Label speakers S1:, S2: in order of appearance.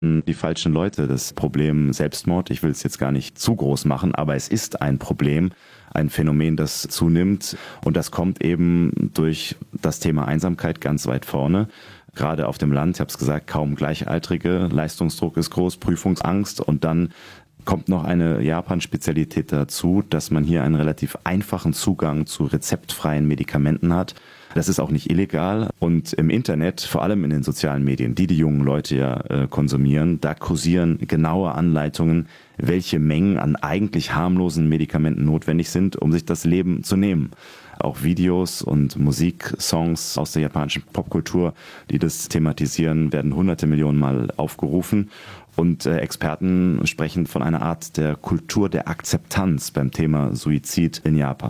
S1: die falschen Leute das Problem Selbstmord. Ich will es jetzt gar nicht zu groß machen, aber es ist ein Problem, ein Phänomen, das zunimmt. Und das kommt eben durch das Thema Einsamkeit ganz weit vorne. Gerade auf dem Land, ich habe es gesagt, kaum Gleichaltrige, Leistungsdruck ist groß, Prüfungsangst und dann kommt noch eine Japan-Spezialität dazu, dass man hier einen relativ einfachen Zugang zu rezeptfreien Medikamenten hat. Das ist auch nicht illegal und im Internet, vor allem in den sozialen Medien, die jungen Leute ja konsumieren, da kursieren genaue Anleitungen, welche Mengen an eigentlich harmlosen Medikamenten notwendig sind, um sich das Leben zu nehmen. Auch Videos und Musiksongs aus der japanischen Popkultur, die das thematisieren, werden hunderte Millionen Mal aufgerufen. Und Experten sprechen von einer Art der Kultur der Akzeptanz beim Thema Suizid in Japan.